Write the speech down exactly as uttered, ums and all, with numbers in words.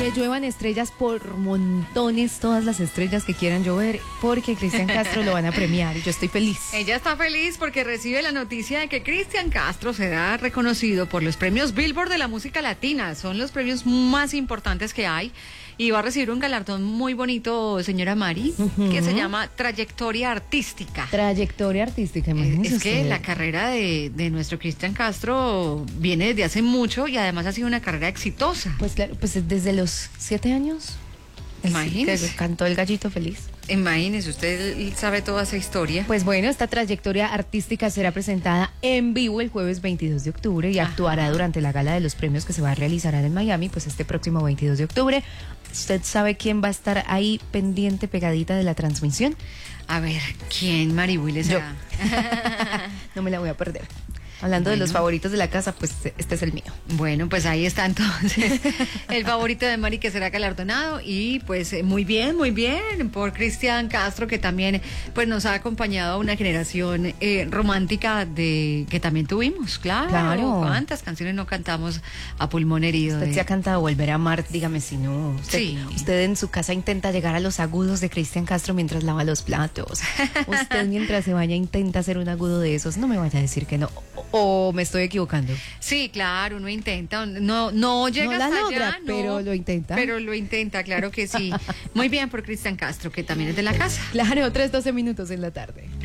Que lluevan estrellas por montones, todas las estrellas que quieran llover, porque Cristian Castro lo van a premiar y yo estoy feliz. Ella está feliz porque recibe la noticia de que Cristian Castro será reconocido por los premios Billboard de la música latina. Son los premios más importantes que hay y va a recibir un galardón muy bonito, señora Mari, uh-huh. que se llama Trayectoria Artística. Trayectoria Artística, imagínese Es que usted. la carrera de, de nuestro Cristian Castro viene desde hace mucho y además ha sido una carrera exitosa. Pues claro, pues desde los siete años. Imagínese. Que cantó el gallito feliz. Imagínese, usted sabe toda esa historia. Pues bueno, esta trayectoria artística será presentada en vivo el jueves veintidós de octubre y Ajá. actuará durante la gala de los premios que se va a realizar en Miami, pues este próximo veintidós de octubre. ¿Usted sabe quién va a estar ahí pendiente, pegadita de la transmisión? A ver, ¿quién, Maribuy, será? No me la voy a perder. Hablando bueno. de los favoritos de la casa, pues este es el mío. Bueno, pues ahí está entonces el favorito de Mari que será galardonado y pues muy bien, muy bien por Cristian Castro, que también pues nos ha acompañado a una generación eh, romántica de que también tuvimos, claro. Claro. ¿Cuántas canciones no cantamos a pulmón herido? Usted de... se ha cantado Volver a Amar, dígame si no. Usted, sí. Usted en su casa intenta llegar a los agudos de Cristian Castro mientras lava los platos. Usted mientras se baña intenta hacer un agudo de esos. No me vaya a decir que no. ¿O me estoy equivocando? Sí, claro, uno intenta, no no llega no la hasta logra, allá, pero no, lo intenta. Pero lo intenta, claro que sí. Muy bien por Cristian Castro, que también es de la casa. Claro, tres doce minutos en la tarde.